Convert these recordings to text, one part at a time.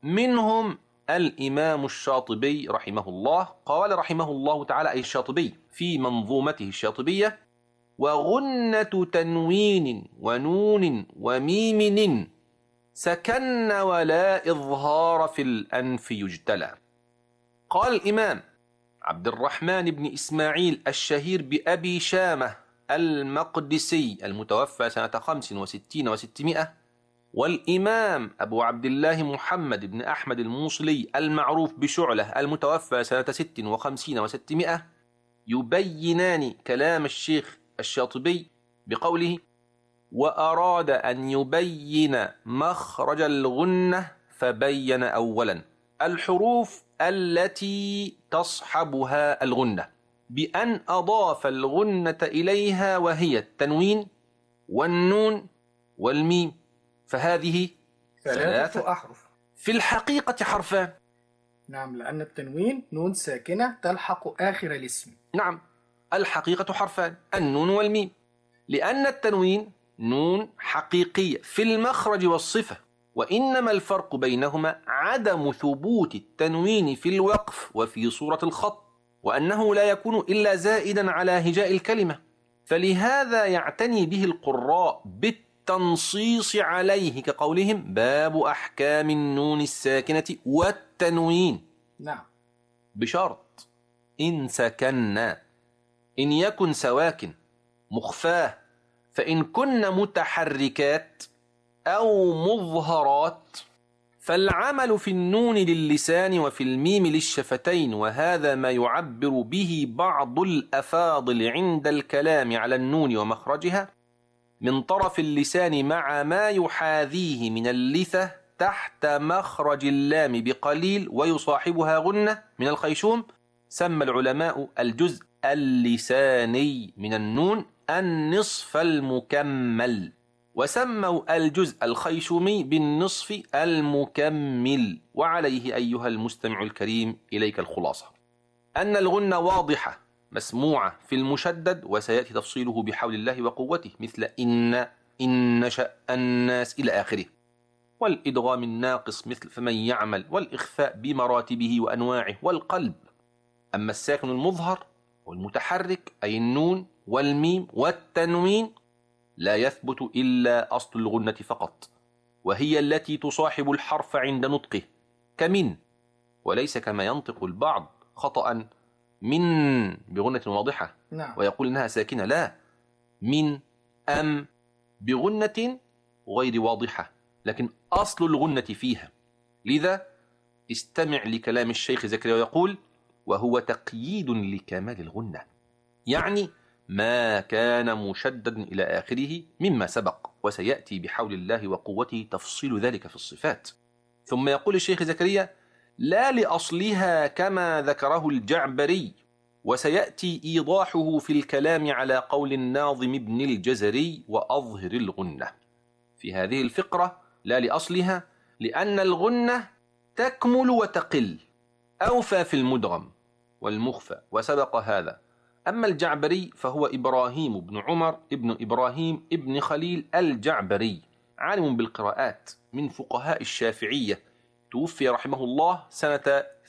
منهم الإمام الشاطبي رحمه الله، قال رحمه الله تعالى أي الشاطبي في منظومته الشاطبية: وغنة تنوين ونون وميم سكن ولا إظهار في الأنف يجتلى. قال الإمام عبد الرحمن بن إسماعيل الشهير بأبي شامة المقدسي المتوفى سنة 65 و600، والإمام أبو عبد الله محمد بن أحمد الموصلي المعروف بشعلة المتوفى سنة 56 و600، يبينان كلام الشيخ الشاطبي بقوله: وأراد أن يبين مخرج الغنة فبين أولا الحروف التي تصحبها الغنة بأن أضاف الغنة إليها، وهي التنوين والنون والميم، فهذه 3 أحرف، في الحقيقة حرفان. نعم، لأن التنوين نون ساكنة تلحق آخر الاسم. نعم، الحقيقة حرفان، النون والميم، لأن التنوين نون حقيقية في المخرج والصفة، وإنما الفرق بينهما عدم ثبوت التنوين في الوقف وفي صورة الخط، وأنه لا يكون إلا زائدا على هجاء الكلمة، فلهذا يعتني به القراء بالتنصيص عليه كقولهم: باب أحكام النون الساكنة والتنوين. نعم، بشرط إن سكننا، إن يكن سواكن مخفاه، فإن كن متحركات أو مظهرات فالعمل في النون للسان وفي الميم للشفتين، وهذا ما يعبر به بعض الأفاضل عند الكلام على النون ومخرجها من طرف اللسان مع ما يحاذيه من اللثة تحت مخرج اللام بقليل ويصاحبها غنة من الخيشوم. سمى العلماء الجزء اللساني من النون النصف المكمل، وسموا الجزء الخيشومي بالنصف المكمل. وعليه أيها المستمع الكريم إليك الخلاصة: أن الغنة واضحة مسموعة في المشدد، وسيأتي تفصيله بحول الله وقوته، مثل إن نشأ الناس إلى آخره، والإدغام الناقص مثل فمن يعمل، والإخفاء بمراتبه وأنواعه، والقلب. أما الساكن المظهر والمتحرك أي النون والميم والتنوين لا يثبت إلا أصل الغنة فقط، وهي التي تصاحب الحرف عند نطقه، كمن، وليس كما ينطق البعض خطأ من بغنة واضحة ويقول إنها ساكنة، لا، من أم بغنة غير واضحة لكن أصل الغنة فيها. لذا استمع لكلام الشيخ زكريا يقول: وهو تقييد لكمال الغنة، يعني ما كان مشددا إلى آخره مما سبق، وسيأتي بحول الله وقوته تفصيل ذلك في الصفات. ثم يقول الشيخ زكريا: لا لأصلها كما ذكره الجعبري، وسيأتي إيضاحه في الكلام على قول الناظم ابن الجزري: وأظهر الغنة. في هذه الفقرة لا لأصلها، لأن الغنة تكمل وتقل، أوفى في المدغم والمخفى، وسبق هذا. أما الجعبري فهو إبراهيم بن عمر ابن إبراهيم ابن خليل الجعبري، عالم بالقراءات من فقهاء الشافعية، توفي رحمه الله سنة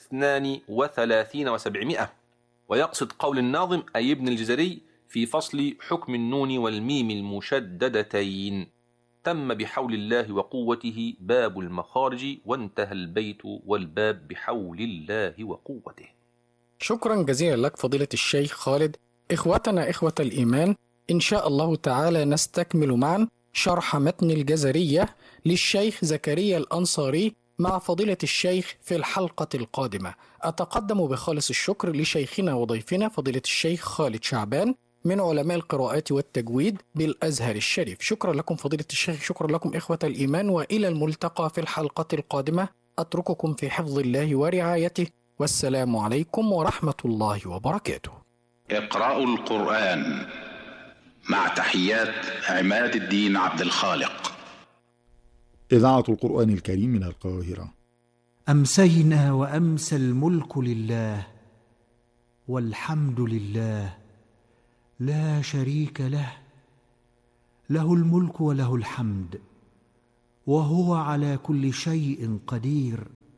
32 و700. ويقصد قول الناظم أي ابن الجزري في فصل حكم النون والميم المشددتين. تم بحول الله وقوته باب المخارج، وانتهى البيت والباب بحول الله وقوته. شكرا جزيلا لك فضيلة الشيخ خالد. إخوتنا إخوة الإيمان، إن شاء الله تعالى نستكمل معا شرح متن الجزرية للشيخ زكريا الأنصاري مع فضيلة الشيخ في الحلقة القادمة. أتقدم بخالص الشكر لشيخنا وضيفنا فضيلة الشيخ خالد شعبان من علماء القراءات والتجويد بالأزهر الشريف. شكرا لكم فضيلة الشيخ، شكرا لكم إخوة الإيمان، وإلى الملتقى في الحلقة القادمة. أترككم في حفظ الله ورعايته، والسلام عليكم ورحمة الله وبركاته. اقرأوا القرآن مع تحيات عماد الدين عبد الخالق. إذاعة القرآن الكريم من القاهرة. أمسينا وأمسى الملك لله، والحمد لله لا شريك له، له الملك وله الحمد، وهو على كل شيء قدير.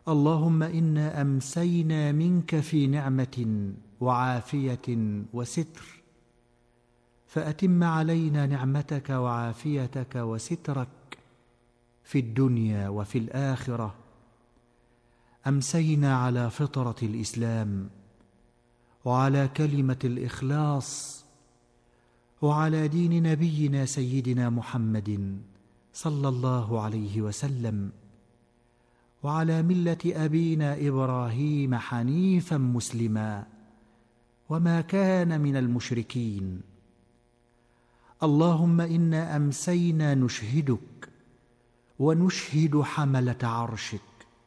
اللهم إنا أمسينا منك في نعمة وعافية وستر، فأتم علينا نعمتك وعافيتك وسترك في الدنيا وفي الآخرة. أمسينا على فطرة الإسلام، وعلى كلمة الإخلاص، وعلى دين نبينا سيدنا محمد صلى الله عليه وسلم، وعلى ملة أبينا إبراهيم حنيفا مسلما، وما كان من المشركين. اللهم إنا أمسينا نشهدك ونشهد حملة عرشك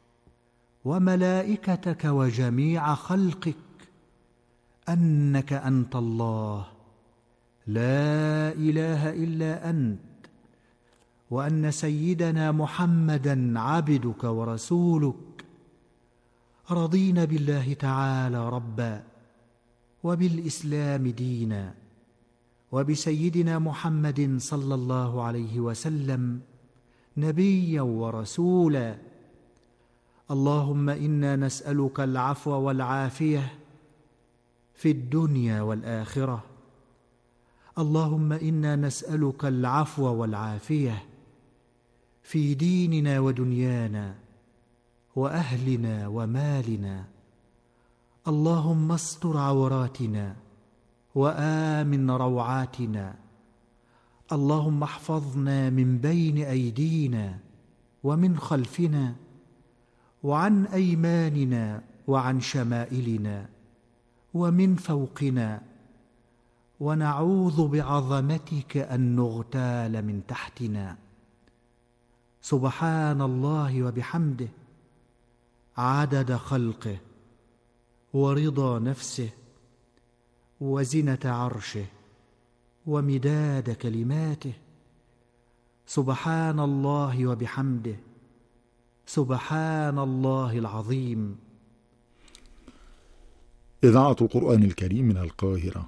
وملائكتك وجميع خلقك أنك أنت الله لا إله إلا أنت، وأن سيدنا محمدًا عبدك ورسولك. رضينا بالله تعالى ربًا، وبالإسلام دينًا، وبسيدنا محمد صلى الله عليه وسلم نبيًا ورسولا. اللهم إنا نسألك العفو والعافية في الدنيا والآخرة. اللهم إنا نسألك العفو والعافية في ديننا ودنيانا وأهلنا ومالنا. اللهم استر عوراتنا وآمن روعاتنا. اللهم احفظنا من بين أيدينا ومن خلفنا وعن أيماننا وعن شمائلنا ومن فوقنا، ونعوذ بعظمتك أن نغتال من تحتنا. سبحان الله وبحمده، عدد خلقه ورضا نفسه وزنة عرشه ومداد كلماته. سبحان الله وبحمده، سبحان الله العظيم. إذاعة القرآن الكريم من القاهرة.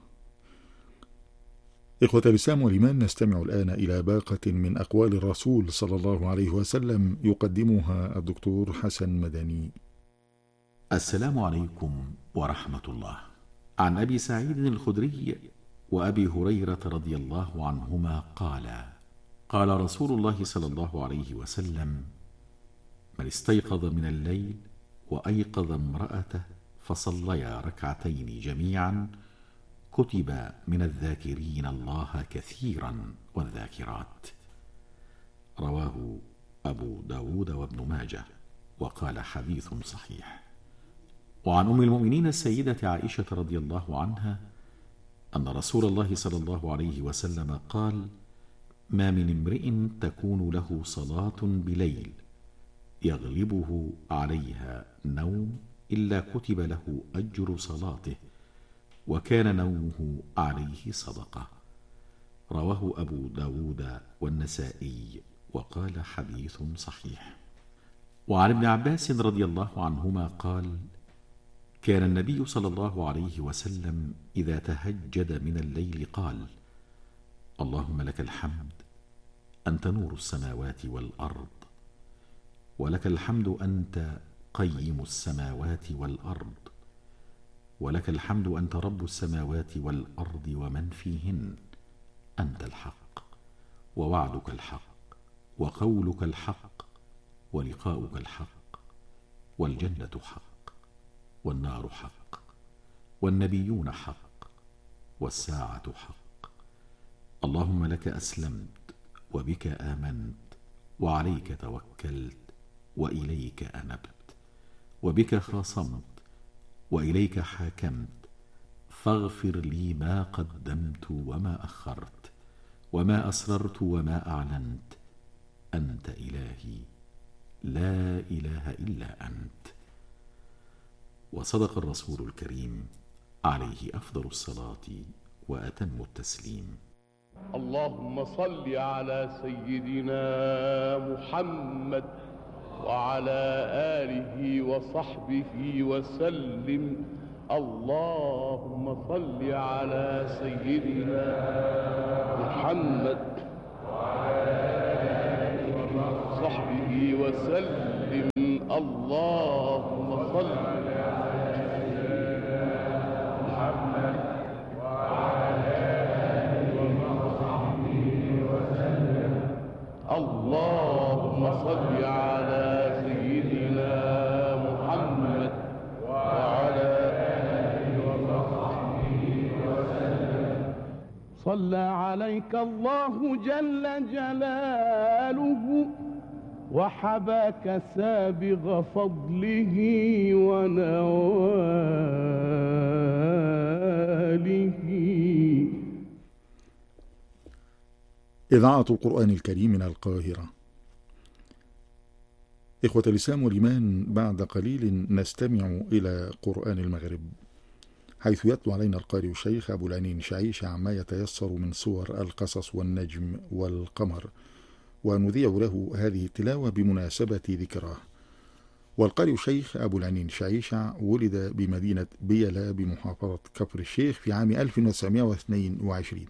إخوة الإسلام والإيمان، نستمع الآن إلى باقة من أقوال الرسول صلى الله عليه وسلم يقدمها الدكتور حسن مدني. السلام عليكم ورحمة الله. عن أبي سعيد الخدري وأبي هريرة رضي الله عنهما قال: قال رسول الله صلى الله عليه وسلم: من استيقظ من الليل وأيقظ امرأته فصليا ركعتين جميعا كتب من الذاكرين الله كثيرا والذاكرات. رواه أبو داود وابن ماجه، وقال حديث صحيح. وعن أم المؤمنين السيدة عائشة رضي الله عنها أن رسول الله صلى الله عليه وسلم قال: ما من امرئ تكون له صلاة بليل يغلبه عليها نوم إلا كتب له أجر صلاته، وكان نومه عليه صدقة. رواه أبو داود والنسائي، وقال حديث صحيح. وعن ابن عباس رضي الله عنهما قال: كان النبي صلى الله عليه وسلم إذا تهجد من الليل قال: اللهم لك الحمد أنت نور السماوات والأرض، ولك الحمد أنت قيم السماوات والأرض، ولك الحمد أنت رب السماوات والأرض ومن فيهن، أنت الحق ووعدك الحق وقولك الحق ولقاؤك الحق، والجنة حق والنار حق والنبيون حق والساعة حق. اللهم لك أسلمت وبك آمنت وعليك توكلت وإليك أنبت وبك خاصمت وإليك حاكمت، فاغفر لي ما قدمت وما أخرت وما أسررت وما أعلنت، أنت إلهي لا إله إلا أنت. وصدق الرسول الكريم عليه أفضل الصلاة وأتم التسليم. اللهم صل على سيدنا محمد وعلى آله وصحبه وسلم. اللهم صل على سيدنا محمد وعلى آله وصحبه وسلم. اللهم صل على سيدنا محمد وعلى آله وصحبه وسلم. اللهم صل على سيدنا محمد وعلى آله وصحبه وسلم. صلى عليك الله جل جلاله وحباك سابغ فضله ونواله. إذاعة القرآن الكريم من القاهرة. إخوة الإسلام والإيمان، بعد قليل نستمع إلى قرآن المغرب، حيث يتلو علينا القارئ الشيخ أبو العنين شعيشع ما يتيسر من سور القصص والنجم والقمر، ونذيع له هذه التلاوة بمناسبة ذكراه. والقارئ الشيخ أبو العنين شعيشع ولد بمدينة بيلا بمحافظة كفر الشيخ في عام 1922.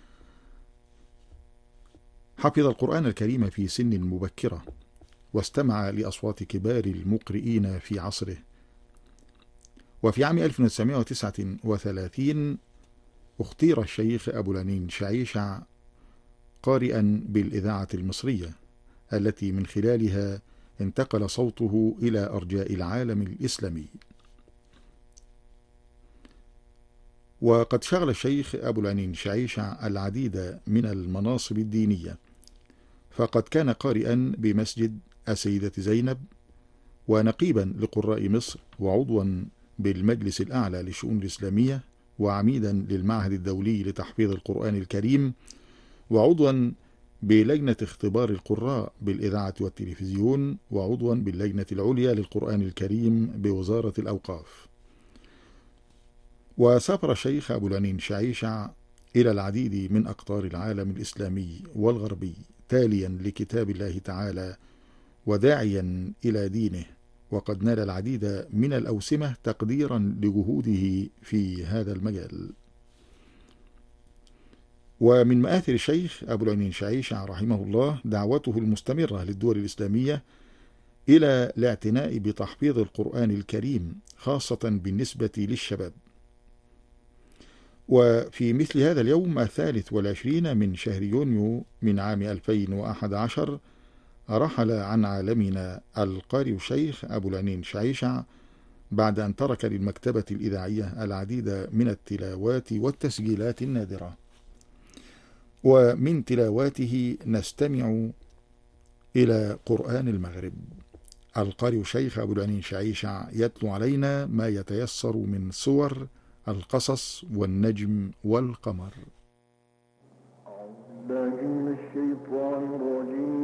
حفظ القرآن الكريم في سن مبكرة، واستمع لأصوات كبار المقرئين في عصره. وفي عام 1939 اختير الشيخ أبو العنين شعيشع قارئا بالإذاعة المصرية، التي من خلالها انتقل صوته إلى أرجاء العالم الإسلامي. وقد شغل الشيخ أبو العنين شعيشع العديد من المناصب الدينية، فقد كان قارئا بمسجد السيدة زينب، ونقيبا لقراء مصر، وعضوا بالمجلس الأعلى للشؤون الإسلامية، وعميدا للمعهد الدولي لتحفيظ القرآن الكريم، وعضوا بلجنة اختبار القراء بالإذاعة والتلفزيون، وعضوا باللجنة العليا للقرآن الكريم بوزارة الأوقاف. وسافر الشيخ أبو العنين شعيشع إلى العديد من أقطار العالم الإسلامي والغربي، تاليا لكتاب الله تعالى وداعيا إلى دينه، وقد نال العديد من الأوسمة تقديرا لجهوده في هذا المجال. ومن مآثر الشيخ أبو العنين شعيشع رحمه الله دعوته المستمرة للدول الإسلامية إلى الاعتناء بتحفيظ القرآن الكريم، خاصة بالنسبة للشباب. وفي مثل هذا اليوم 23 من شهر يونيو من عام 2011 رحل عن عالمنا القارئ الشيخ أبو العنين شعيشع، بعد أن ترك للمكتبة الإذاعية العديد من التلاوات والتسجيلات النادرة. ومن تلاواته نستمع إلى قرآن المغرب. القارئ الشيخ أبو العنين شعيشع يتلو علينا ما يتيسر من سور القصص والنجم والقمر. أعوذ بالله من الشيطان الرجيم.